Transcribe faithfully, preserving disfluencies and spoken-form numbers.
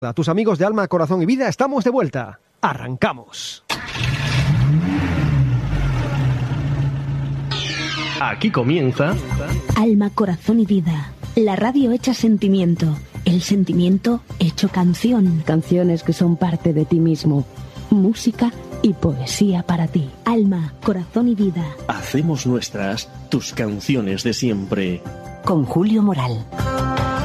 A tus amigos de Alma, Corazón y Vida, estamos de vuelta. ¡Arrancamos! Aquí comienza Alma, Corazón y Vida, la radio hecha sentimiento, el sentimiento hecho canción. Canciones que son parte de ti mismo, música y poesía para ti. Alma, Corazón y Vida. Hacemos nuestras tus canciones de siempre. Con Julio Moral.